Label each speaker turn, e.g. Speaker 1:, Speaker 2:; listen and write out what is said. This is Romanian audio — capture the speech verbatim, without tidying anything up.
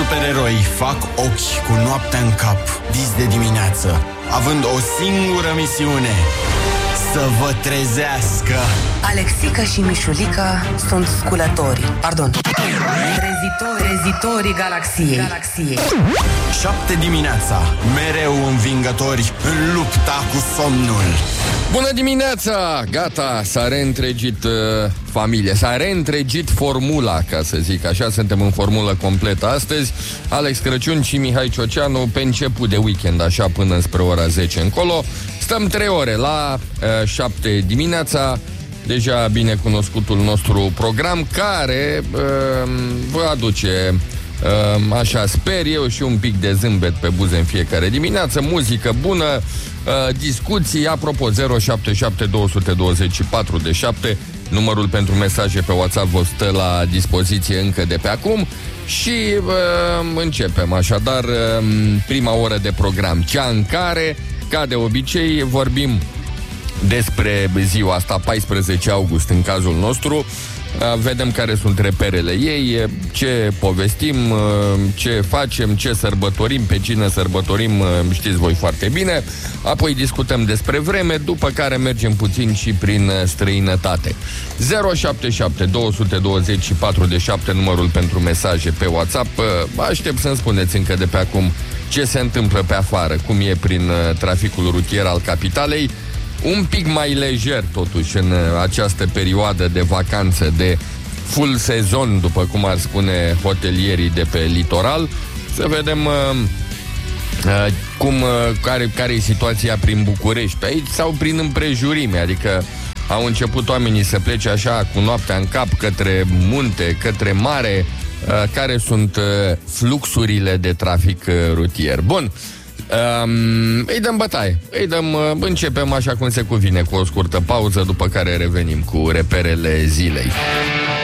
Speaker 1: supereroi fac ochi cu noaptea în cap, vis de dimineață, având o singură misiune: să vă trezească.
Speaker 2: Alexica și Mișulica sunt sculătorii, pardon, trezitori, trezitorii galaxiei. galaxiei.
Speaker 1: Șapte dimineața, mereu învingători în lupta cu somnul.
Speaker 3: Bună dimineața! Gata, s-a reîntregit uh, familia, s-a reîntregit formula, ca să zic așa. Suntem în formulă completă astăzi. Alex Crăciun și Mihai Cioceanu pe început de weekend, așa până spre ora zece încolo. Stăm trei ore la uh, șapte dimineața. Deja bine cunoscutul nostru program, care uh, vă aduce uh, așa, sper eu, și un pic de zâmbet pe buze în fiecare dimineață, muzică bună, uh, discuții. Apropo, zero șapte șapte doi doi patru șapte, numărul pentru mesaje pe WhatsApp vă stă la dispoziție încă de pe acum. Și uh, începem așadar uh, prima oră de program, cea în care, ca de obicei, vorbim despre ziua asta, paisprezece august în cazul nostru. Vedem care sunt reperele ei, ce povestim, ce facem, ce sărbătorim, pe cine sărbătorim, știți voi foarte bine. Apoi discutăm despre vreme, după care mergem puțin și prin străinătate. zero șapte șapte doi doi patru șapte, numărul pentru mesaje pe WhatsApp. Aștept să-mi spuneți încă de pe acum ce se întâmplă pe afară, cum e prin traficul rutier al capitalei. Un pic mai lejer, totuși, în această perioadă de vacanță, de full sezon, după cum ar spune hotelierii de pe litoral. Să vedem uh, uh, cum, uh, care, care e situația prin București, pe aici sau prin împrejurime. Adică au început oamenii să plece așa cu noaptea în cap către munte, către mare. Uh, care sunt uh, fluxurile de trafic uh, rutier. Bun. Um, îi dăm bătaie, îi dăm, uh, începem așa cum se cuvine, cu o scurtă pauză, după care revenim cu reperele zilei.